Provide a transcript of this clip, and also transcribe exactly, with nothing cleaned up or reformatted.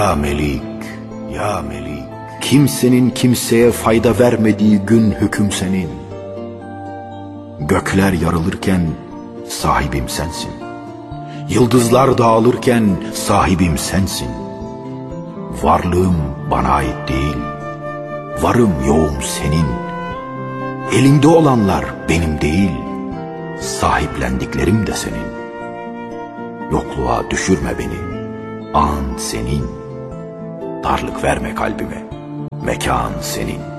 Ya Melik, ya Melik, kimsenin kimseye fayda vermediği gün hüküm senin. Gökler yarılırken sahibim sensin. Yıldızlar dağılırken sahibim sensin. Varlığım bana ait değil, varım yoğum senin. Elinde olanlar benim değil, sahiplendiklerim de senin. Yokluğa düşürme beni, an senin. Darlık verme kalbime, mekan senin.